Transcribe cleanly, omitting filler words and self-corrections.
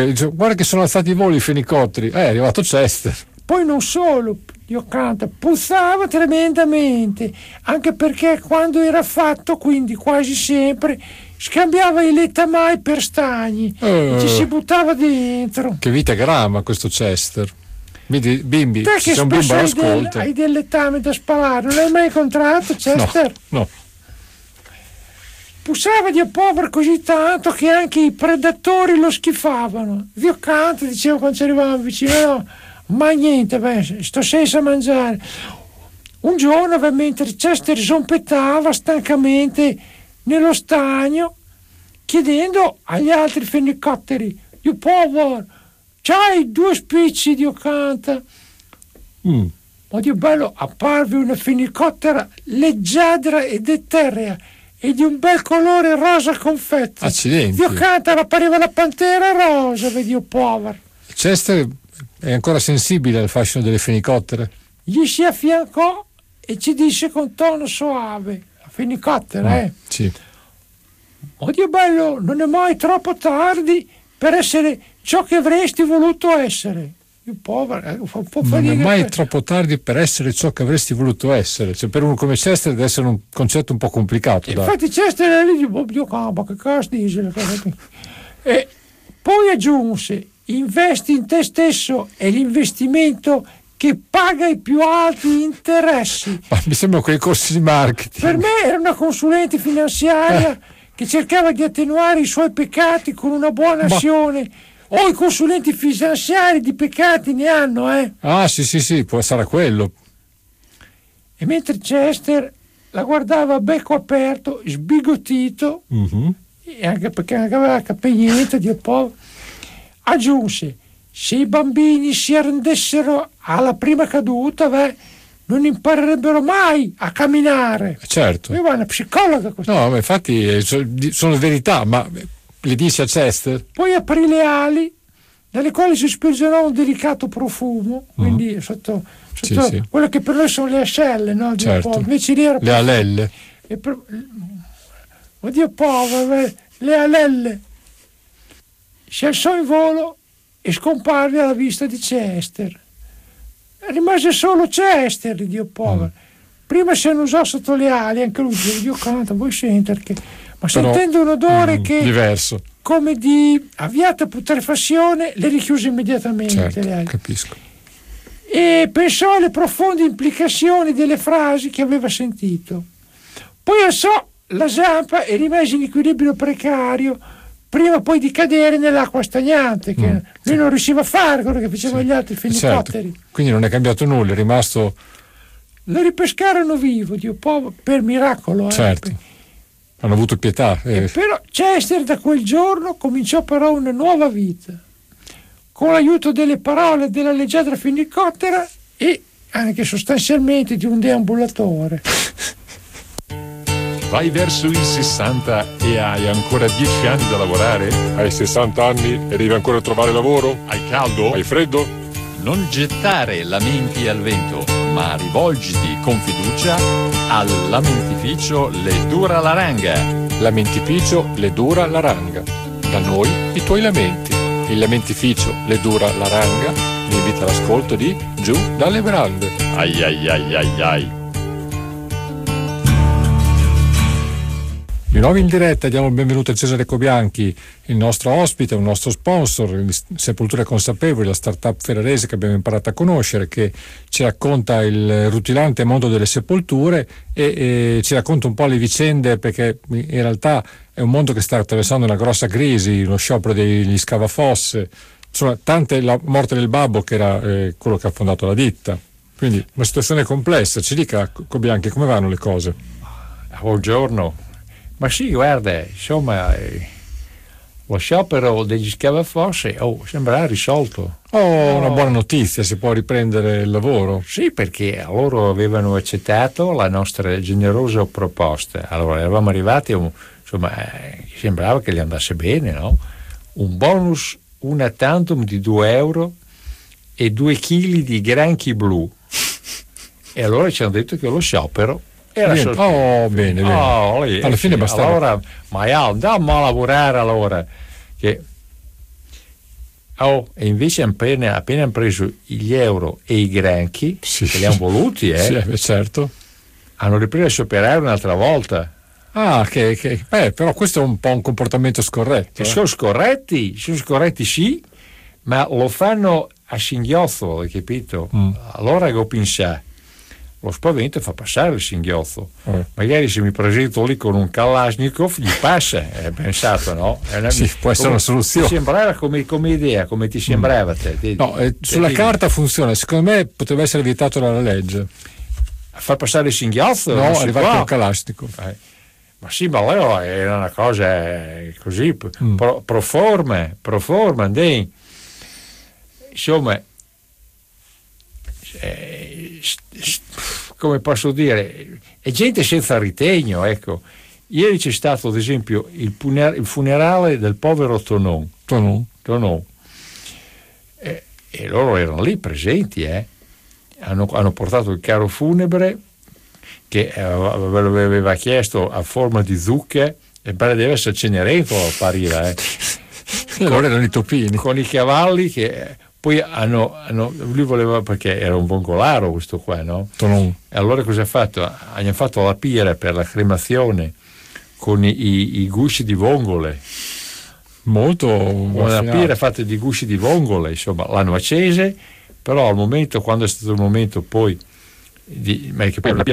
Dice, guarda che sono alzati i voli i fenicotteri. È arrivato Chester. Poi non solo, Dio canta, puzzava tremendamente, anche perché quando era fatto, quindi quasi sempre, scambiava i lettamai per stagni e ci si buttava dentro. Che vita grama questo Chester. Vedi, bimbi, Te che se un bimbo ascolta. hai del lettame da spalare, non l'hai mai incontrato, Chester? No. Pussava Dio povero così tanto che anche i predatori lo schifavano. Dio canto, dicevo quando ci arrivavamo vicino, no, ma niente, sto senza mangiare. Un giorno, mentre Chester zompettava stancamente nello stagno, chiedendo agli altri fenicotteri, Dio povero, c'hai 2 spicci, Dio canta. Ma Dio bello, apparve una fenicottera leggiadra ed eterea e di un bel colore rosa confetto. Accidenti. Dio canta, appariva la pantera rosa, vedi, Dio povero. Chester è ancora sensibile al fascino delle fenicottere? Gli si affiancò e ci disse con tono soave, la fenicottera, Sì. Oh Dio bello, non è mai troppo tardi per essere ciò che avresti voluto essere. Dio povero, non è mai troppo tardi per essere ciò che avresti voluto essere. Cioè, per uno come Chester deve essere un concetto un po' complicato. Infatti Chester era lì, Dio camba, che cazzo dice? E poi aggiunse, investi in te stesso, è l'investimento che paga i più alti interessi. Ma mi sembra quei corsi di marketing. Per me era una consulente finanziaria che cercava di attenuare i suoi peccati con una buona azione. I consulenti finanziari di peccati ne hanno, Ah, sì, sarà quello. E mentre Chester la guardava a becco aperto, sbigottito, e anche perché non aveva capito niente, Dio povero, aggiunse, se i bambini si arrendessero alla prima caduta, non imparerebbero mai a camminare. Certo. Io una psicologa così. No, ma infatti sono verità, ma le dici a Chester? Poi aprì le ali, dalle quali si spulsionò un delicato profumo, quindi sotto sì. quello che per noi sono le ascelle, no? Certo. Invece lì era le alelle. Oddio povero, le alelle. Si alzò in volo e scomparve alla vista di Chester. Rimase solo Chester, Dio povero. Prima si annusò sotto le ali, anche lui, Dio canta, vuoi sentire che... Ma però, sentendo un odore che... diverso. Come di avviata putrefazione, le richiuse immediatamente. Certo, le ali. Capisco. E pensò alle profonde implicazioni delle frasi che aveva sentito. Poi alzò la zampa e rimase in equilibrio precario, prima poi di cadere nell'acqua stagnante, che lui non riusciva a fare quello che facevano gli altri fenicotteri. Certo. Quindi non è cambiato nulla, è rimasto... Lo ripescarono vivo, Dio povero, per miracolo. Certo. Hanno avuto pietà. Però Chester da quel giorno cominciò però una nuova vita, con l'aiuto delle parole della leggiadra fenicottera e anche sostanzialmente di un deambulatore. Vai verso i 60 e hai ancora 10 anni da lavorare? Hai 60 anni e devi ancora trovare lavoro? Hai caldo? Hai freddo? Non gettare lamenti al vento, ma rivolgiti con fiducia al lamentificio Le Dura Laranga. Lamentificio Le Dura Laranga. Da noi i tuoi lamenti. Il lamentificio Le Dura Laranga vi invita all'ascolto di Giù dalle Verande. Ai ai ai ai ai. Di nuovo in diretta diamo il benvenuto a Cesare Cobianchi, il nostro ospite, un nostro sponsor, Sepolture Consapevoli, la startup ferrarese che abbiamo imparato a conoscere, che ci racconta il rutilante mondo delle sepolture e ci racconta un po' le vicende, perché in realtà è un mondo che sta attraversando una grossa crisi, lo sciopero degli scavafosse, insomma tante, la morte del babbo che era quello che ha fondato la ditta, quindi una situazione complessa. Ci dica Cobianchi come vanno le cose? Buongiorno. Ma sì, guarda, insomma, lo sciopero degli scavafosse sembra risolto. Una buona notizia, si può riprendere il lavoro. Sì, perché loro avevano accettato la nostra generosa proposta. Allora, eravamo arrivati, sembrava che gli andasse bene, no? Un bonus una tantum di €2 e 2 chili di granchi blu. E allora ci hanno detto che lo sciopero era bene. Alla fine bastava. Allora, ma andiamo a lavorare allora. Che E invece appena hanno preso gli euro e i granchi, Sì. che li hanno voluti, Sì, certo. hanno ripreso a scioperare un'altra volta. Però questo è un po' un comportamento scorretto. Che sono scorretti sì, ma lo fanno a singhiozzo, hai capito? Allora devo pensare, lo spavento fa passare il singhiozzo. Magari se mi presento lì con un Kalashnikov gli passa, è pensato, no? Sì, può essere una soluzione. Ti sembrava come idea, come ti sembrava te? No, sulla carta funziona, secondo me potrebbe essere vietato dalla legge. A far passare il singhiozzo? No, arrivare con il Kalashnikov. Ma sì, ma allora era una cosa così, pro forma, dai. Insomma, come posso dire, è gente senza ritegno, ecco. Ieri c'è stato ad esempio il funerale del povero Tonon. E loro erano lì presenti, hanno portato il carro funebre che aveva chiesto a forma di zucca, e deve essere Cenerentola a Parire, Allora erano i topini con i cavalli che poi lui voleva, perché era un vongolaro questo qua, no? Tonon. E allora cosa ha fatto? Hanno fatto la pira per la cremazione con i gusci di vongole, molto una pira fatta di gusci di vongole, insomma l'hanno accese, però al momento, quando è stato il momento poi che poi